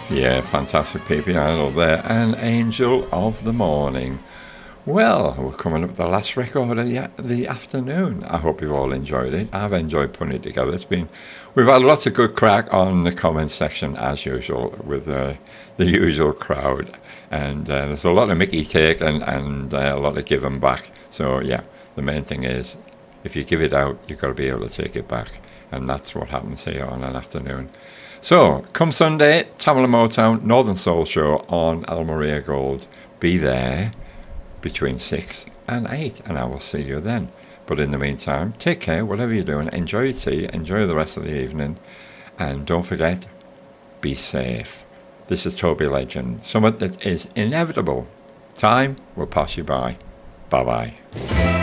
Yeah, fantastic PP Idol there. And Angel of the Morning. Well, we're coming up with the last record of the afternoon. I hope you've all enjoyed it. I've enjoyed putting it together. We've had lots of good crack on the comments section as usual with the usual crowd, and there's a lot of Mickey take and a lot of give and back. So yeah, the main thing is if you give it out, you've got to be able to take it back, and that's what happens here on an afternoon. So come Sunday, Tamla Motown Northern Soul Show on Al Maria Gold. Be there between 6 and 8, and I will see you then. But in the meantime, take care, whatever you're doing. Enjoy your tea, enjoy the rest of the evening, and don't forget, be safe. This is Toby Legend. Something that is inevitable. Time will pass you by. Bye-bye.